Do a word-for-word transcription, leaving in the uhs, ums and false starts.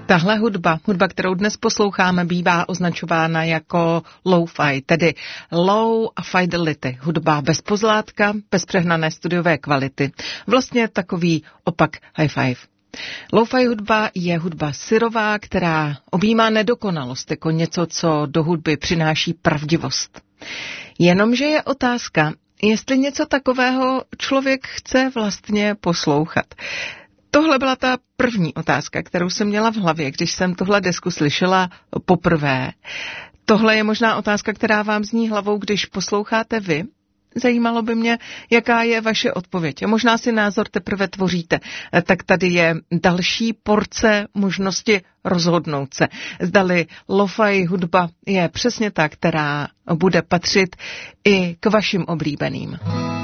Tahle hudba, hudba, kterou dnes posloucháme, bývá označována jako low-fi, tedy low fidelity, hudba bez pozlátka, bez přehnané studiové kvality. Vlastně takový opak high-five. Lo-fi hudba je hudba syrová, která objímá nedokonalost jako něco, co do hudby přináší pravdivost. Jenomže je otázka, jestli něco takového člověk chce vlastně poslouchat. Tohle byla ta první otázka, kterou jsem měla v hlavě, když jsem tuhle desku slyšela poprvé. Tohle je možná otázka, která vám zní hlavou, když posloucháte vy. Zajímalo by mě, jaká je vaše odpověď. A možná si názor teprve tvoříte. Tak tady je další porce možnosti rozhodnout se. Zdali lo-fi hudba je přesně ta, která bude patřit i k vašim oblíbeným.